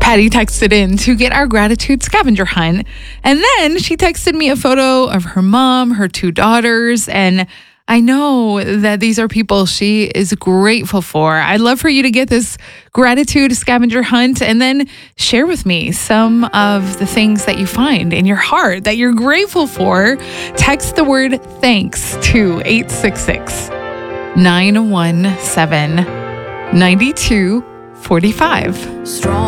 Patty texted in to get our gratitude scavenger hunt. And then she texted me a photo of her mom, her two daughters, and I know that these are people she is grateful for. I'd love for you to get this gratitude scavenger hunt and then share with me some of the things that you find in your heart that you're grateful for. Text the word thanks to 866 917 9245.